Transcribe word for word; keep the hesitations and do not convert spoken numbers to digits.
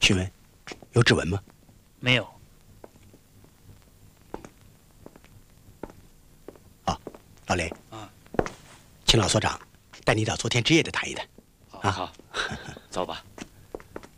询问，有指纹吗？ 没有。 哦，老雷。 啊， 请老所长带你到昨天之夜的谈一谈。 啊，好，走吧。